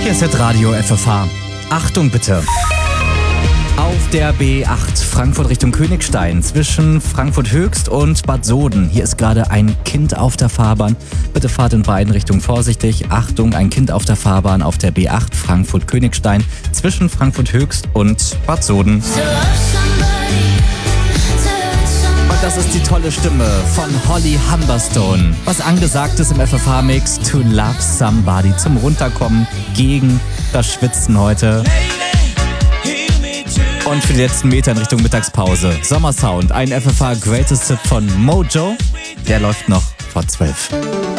Hier ist Radio FFH. Achtung bitte. Auf der B8 Frankfurt Richtung Königstein zwischen Frankfurt Höchst und Bad Soden. Hier ist gerade ein Kind auf der Fahrbahn. Bitte fahrt in beiden Richtungen vorsichtig. Achtung, ein Kind auf der Fahrbahn auf der B8 Frankfurt Königstein zwischen Frankfurt Höchst und Bad Soden. Und das ist die tolle Stimme von Holly Humberstone. Was angesagt ist im FFH-Mix, To Love Somebody zum Runterkommen gegen das Schwitzen heute. Und für die letzten Meter in Richtung Mittagspause. Sommersound, ein FFH Greatest Hit von Mojo. Der läuft noch vor 12.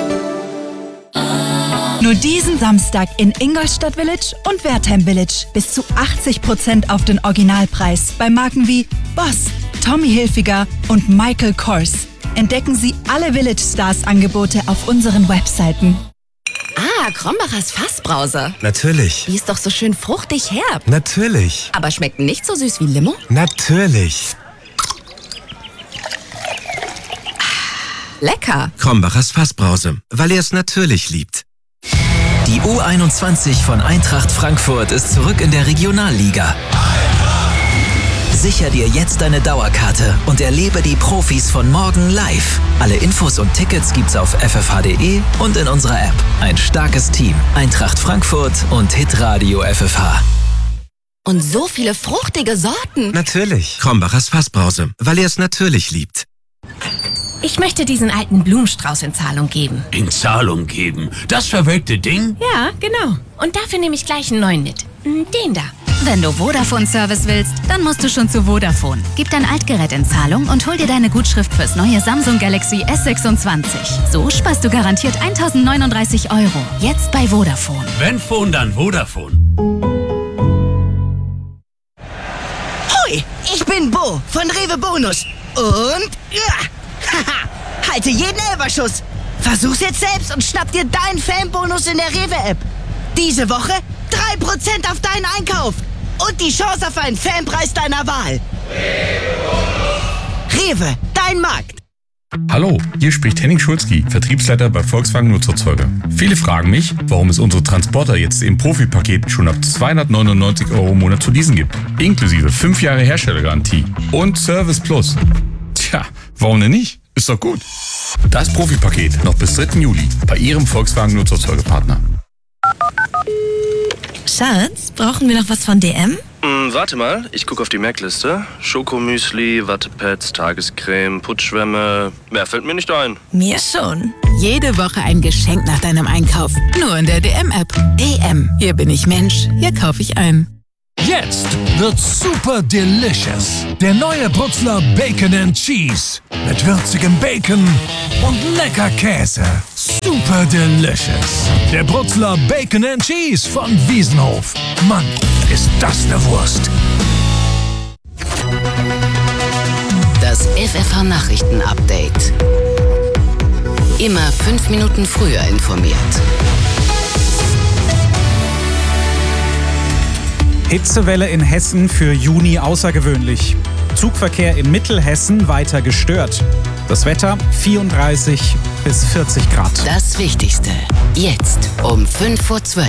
Nur diesen Samstag in Ingolstadt Village und Wertheim Village. Bis zu 80% auf den Originalpreis bei Marken wie Boss, Tommy Hilfiger und Michael Kors. Entdecken Sie alle Village Stars Angebote auf unseren Webseiten. Ah, Krombachers Fassbrause. Natürlich. Die ist doch so schön fruchtig herb. Natürlich. Aber schmeckt nicht so süß wie Limo? Natürlich. Lecker. Krombachers Fassbrause, weil er es natürlich liebt. Die U21 von Eintracht Frankfurt ist zurück in der Regionalliga. Sicher dir jetzt deine Dauerkarte und erlebe die Profis von morgen live. Alle Infos und Tickets gibt's auf ffh.de und in unserer App. Ein starkes Team, Eintracht Frankfurt und Hitradio FFH. Und so viele fruchtige Sorten. Natürlich. Krombachers Fassbrause, weil er es natürlich liebt. Ich möchte diesen alten Blumenstrauß in Zahlung geben. In Zahlung geben? Das verwelkte Ding? Ja, genau. Und dafür nehme ich gleich einen neuen mit. Den da. Wenn du Vodafone-Service willst, dann musst du schon zu Vodafone. Gib dein Altgerät in Zahlung und hol dir deine Gutschrift fürs neue Samsung Galaxy S26. So sparst du garantiert 1.039 €. Jetzt bei Vodafone. Wenn Phone, dann Vodafone. Hoi, ich bin Bo von Rewe Bonus. Und halte jeden Elferschuss. Versuch's jetzt selbst und schnapp dir deinen Fanbonus in der Rewe-App. Diese Woche 3% auf deinen Einkauf. Und die Chance auf einen Fanpreis deiner Wahl. Rewe, dein Markt. Hallo, hier spricht Henning Schulzki, Vertriebsleiter bei Volkswagen Nutzerzeuger. Viele fragen mich, warum es unsere Transporter jetzt im Profipaket schon ab 299 € im Monat zu leasen gibt. Inklusive 5 Jahre Herstellergarantie und Service Plus. Tja, warum denn nicht? Ist doch gut. Das Profipaket noch bis 3. Juli bei Ihrem Volkswagen Nutzerzeugerpartner. Schatz, brauchen wir noch was von DM? Warte mal, ich gucke auf die Merkliste. Schokomüsli, Wattepads, Tagescreme, Putzschwämme. Mehr fällt mir nicht ein. Mir schon. Jede Woche ein Geschenk nach deinem Einkauf. Nur in der DM-App. DM. Hier bin ich Mensch. Hier kaufe ich ein. Jetzt wird super delicious. Der neue Brutzler Bacon and Cheese. Mit würzigem Bacon und lecker Käse. Super delicious. Der Brutzler Bacon and Cheese von Wiesenhof. Mann, ist das eine Wurst. Das FFH Nachrichten Update. Immer 5 Minuten früher informiert. Hitzewelle in Hessen für Juni außergewöhnlich. Zugverkehr in Mittelhessen weiter gestört. Das Wetter 34 bis 40 Grad. Das Wichtigste jetzt um 5:12 Uhr.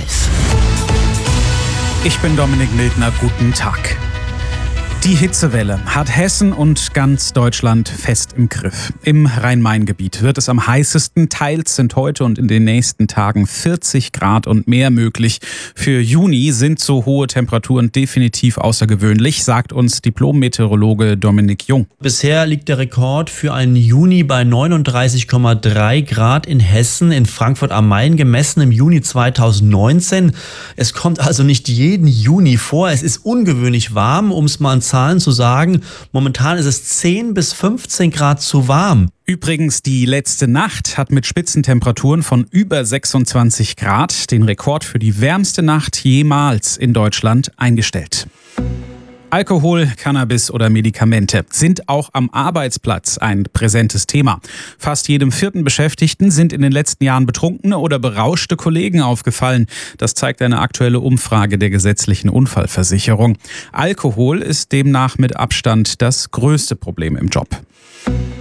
Ich bin Dominik Mildner, guten Tag. Die Hitzewelle hat Hessen und ganz Deutschland fest im Griff. Im Rhein-Main-Gebiet wird es am heißesten. Teils sind heute und in den nächsten Tagen 40 Grad und mehr möglich. Für Juni sind so hohe Temperaturen definitiv außergewöhnlich, sagt uns Diplom-Meteorologe Dominik Jung. Bisher liegt der Rekord für einen Juni bei 39,3 Grad in Hessen, in Frankfurt am Main, gemessen im Juni 2019. Es kommt also nicht jeden Juni vor. Es ist ungewöhnlich warm, um es mal in Zahlen zu sagen. Momentan ist es 10 bis 15 Grad zu warm. Übrigens, die letzte Nacht hat mit Spitzentemperaturen von über 26 Grad den Rekord für die wärmste Nacht jemals in Deutschland eingestellt. Alkohol, Cannabis oder Medikamente sind auch am Arbeitsplatz ein präsentes Thema. Fast jedem 4. Beschäftigten sind in den letzten Jahren betrunkene oder berauschte Kollegen aufgefallen. Das zeigt eine aktuelle Umfrage der gesetzlichen Unfallversicherung. Alkohol ist demnach mit Abstand das größte Problem im Job.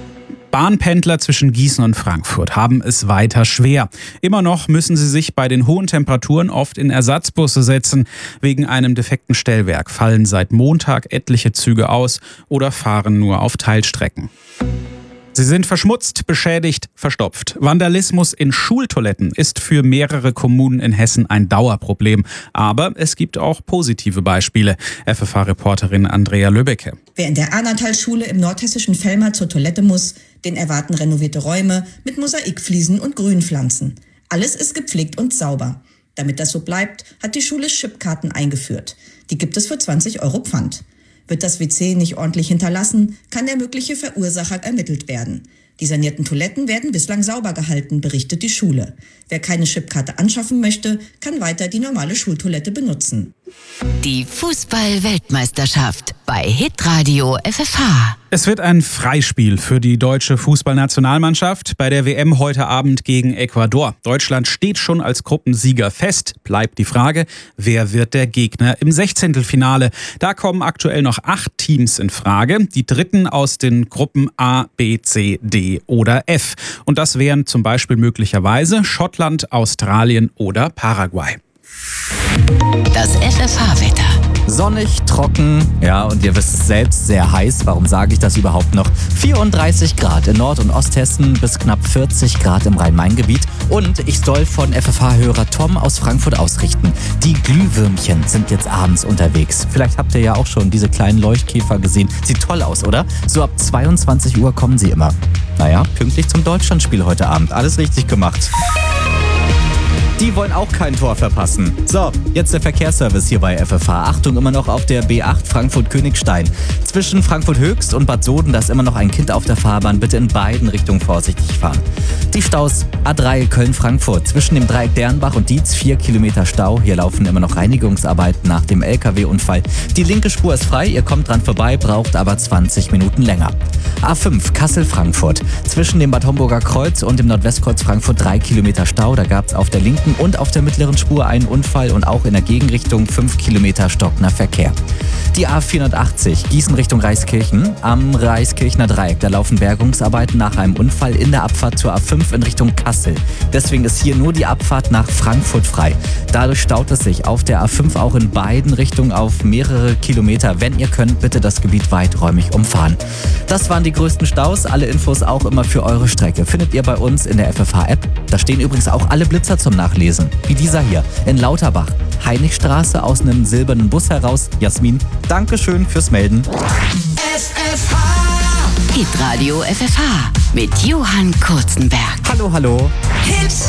Bahnpendler zwischen Gießen und Frankfurt haben es weiter schwer. Immer noch müssen sie sich bei den hohen Temperaturen oft in Ersatzbusse setzen. Wegen einem defekten Stellwerk fallen seit Montag etliche Züge aus oder fahren nur auf Teilstrecken. Sie sind verschmutzt, beschädigt, verstopft. Vandalismus in Schultoiletten ist für mehrere Kommunen in Hessen ein Dauerproblem. Aber es gibt auch positive Beispiele. FFH-Reporterin Andrea Löbecke. Wer in der Arnathalschule im nordhessischen Fellmar zur Toilette muss, den erwarten renovierte Räume mit Mosaikfliesen und Grünpflanzen. Alles ist gepflegt und sauber. Damit das so bleibt, hat die Schule Chipkarten eingeführt. Die gibt es für 20 € Pfand. Wird das WC nicht ordentlich hinterlassen, kann der mögliche Verursacher ermittelt werden. Die sanierten Toiletten werden bislang sauber gehalten, berichtet die Schule. Wer keine Chipkarte anschaffen möchte, kann weiter die normale Schultoilette benutzen. Die Fußball-Weltmeisterschaft bei Hitradio FFH. Es wird ein Freispiel für die deutsche Fußballnationalmannschaft bei der WM heute Abend gegen Ecuador. Deutschland steht schon als Gruppensieger fest. Bleibt die Frage, wer wird der Gegner im 16. Da kommen aktuell noch 8 Teams in Frage. Die dritten aus den Gruppen A, B, C, D oder F. Und das wären zum Beispiel möglicherweise Schottland, Australien oder Paraguay. Das FFH-Wetter. Sonnig, trocken, ja, und ihr wisst es selbst, sehr heiß. Warum sage ich das überhaupt noch? 34 Grad in Nord- und Osthessen bis knapp 40 Grad im Rhein-Main-Gebiet. Und ich soll von FFH-Hörer Tom aus Frankfurt ausrichten. Die Glühwürmchen sind jetzt abends unterwegs. Vielleicht habt ihr ja auch schon diese kleinen Leuchtkäfer gesehen. Sieht toll aus, oder? So ab 22 Uhr kommen sie immer. Naja, pünktlich zum Deutschlandspiel heute Abend. Alles richtig gemacht. Die wollen auch kein Tor verpassen. So, jetzt der Verkehrsservice hier bei FFH. Achtung, immer noch auf der B8 Frankfurt-Königstein. Zwischen Frankfurt Höchst und Bad Soden, da ist immer noch ein Kind auf der Fahrbahn. Bitte in beiden Richtungen vorsichtig fahren. Die Staus A3 Köln-Frankfurt. Zwischen dem Dreieck Dernbach und Dietz 4 Kilometer Stau. Hier laufen immer noch Reinigungsarbeiten nach dem LKW-Unfall. Die linke Spur ist frei, ihr kommt dran vorbei, braucht aber 20 Minuten länger. A5 Kassel-Frankfurt. Zwischen dem Bad Homburger Kreuz und dem Nordwestkreuz Frankfurt 3 Kilometer Stau. Da gab es auf der linken und auf der mittleren Spur einen Unfall und auch in der Gegenrichtung 5 Kilometer stockender Verkehr. Die A480 Gießen Richtung Reiskirchen. Am Reiskirchner Dreieck, da laufen Bergungsarbeiten nach einem Unfall in der Abfahrt zur A5 in Richtung Kassel. Deswegen ist hier nur die Abfahrt nach Frankfurt frei. Dadurch staut es sich auf der A5 auch in beiden Richtungen auf mehrere Kilometer. Wenn ihr könnt, bitte das Gebiet weiträumig umfahren. Das waren die größten Staus. Alle Infos auch immer für eure Strecke findet ihr bei uns in der FFH-App. Da stehen übrigens auch alle Blitzer zum Nachlesen. Wie dieser hier in Lauterbach. Heinrichstraße aus einem silbernen Bus heraus. Jasmin, Dankeschön fürs Melden. FFH. Hitradio FFH mit Johann Kurzenberg. Hallo, hallo. Hits